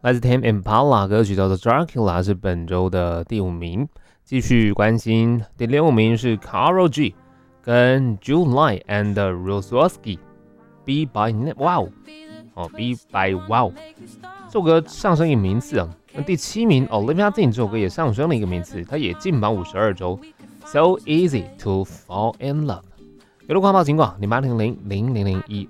来自 Tame Impala 歌曲叫做 Dracula 是本周的第5名。继续关心第6名是 Karol G 跟 July and Rosowski Be by Wow Be by Wow 这首歌上升一个名次啊。那第7名 Olivia Dean 这首歌也上升了一个名次，它也进榜52周。So easy to fall in love。有路快报警广08000001